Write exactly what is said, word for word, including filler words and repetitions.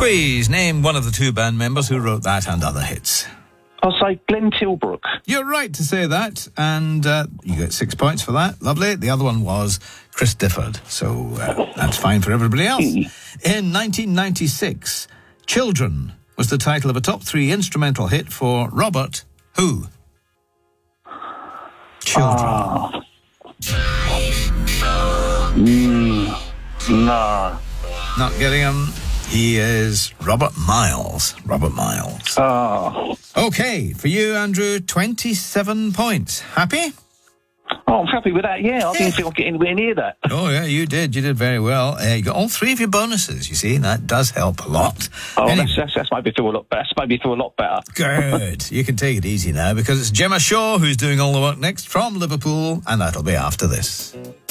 quiz. Name one of the two band members who wrote that and other hits. I'll say Glenn Tilbrook. You're right to say that, and uh, you get six points for that. Lovely. The other one was Chris Difford, so uh, that's fine for everybody else. In nineteen ninety-six, Children was the title of a top three instrumental hit for Robert who? Children. Ah. Mm, no. Not getting him. He is Robert Miles. Robert Miles. Oh. Okay, for you, Andrew, twenty-seven points. Happy? Oh, I'm happy with that, yeah. I Yeah. didn't think I'd get anywhere near that. Oh, yeah, you did. You did very well. Uh, you got all three of your bonuses, you see. That does help a lot. Oh, Anyway. that's, that's, that's made me feel a lot better. That's made me feel a lot better. Good. You can take it easy now because it's Gemma Shaw who's doing all the work next from Liverpool, and that'll be after this.